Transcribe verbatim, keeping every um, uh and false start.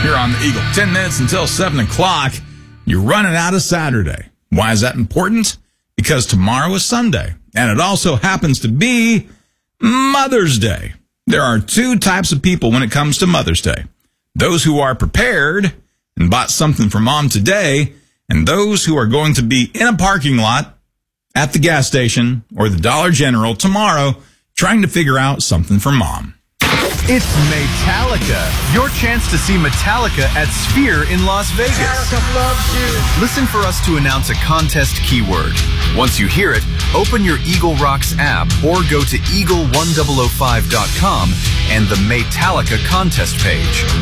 You're on the Eagle. Ten minutes until seven o'clock. You're running out of Saturday. Why is that important? Because tomorrow is Sunday, and it also happens to be Mother's Day. There are two types of people when it comes to Mother's Day. Those who are prepared and bought something for Mom today, and those who are going to be in a parking lot at the gas station or the Dollar General tomorrow trying to figure out something for Mom. It's Metallica, your chance to see Metallica at Sphere in Las Vegas. Metallica loves you. Listen for us to announce a contest keyword. Once you hear it, open your Eagle Rocks app or go to eagle ten oh five dot com and the Metallica contest page.